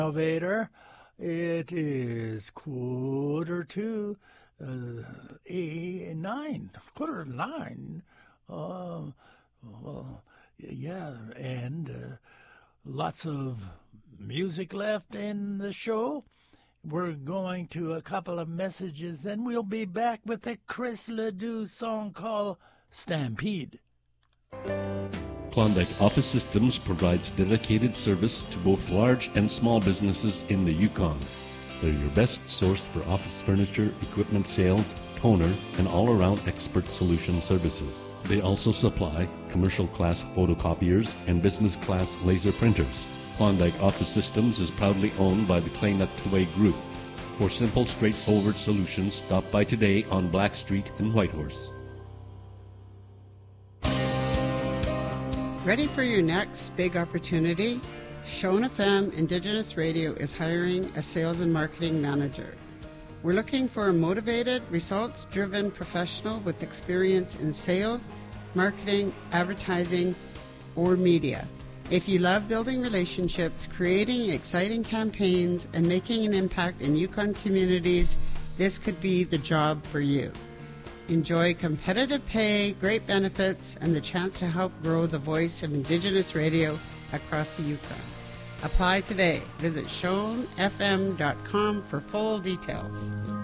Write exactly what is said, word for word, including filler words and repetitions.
Elevator. It is quarter to uh, eight, nine, quarter to nine. Uh, well, yeah, and uh, lots of music left in the show. We're going to a couple of messages, and we'll be back with a Chris Ledoux song called Stampede. Klondike Office Systems provides dedicated service to both large and small businesses in the Yukon. They're your best source for office furniture, equipment sales, toner, and all-around expert solution services. They also supply commercial-class photocopiers and business-class laser printers. Klondike Office Systems is proudly owned by the Kleinut-Taway Group. For simple, straightforward solutions, stop by today on Black Street in Whitehorse. Ready for your next big opportunity? Shone F M Indigenous Radio is hiring a sales and marketing manager. We're looking for a motivated, results-driven professional with experience in sales, marketing, advertising, or media. If you love building relationships, creating exciting campaigns, and making an impact in Yukon communities, this could be the job for you. Enjoy competitive pay, great benefits, and the chance to help grow the voice of Indigenous radio across the Yukon. Apply today. Visit shone f m dot com for full details.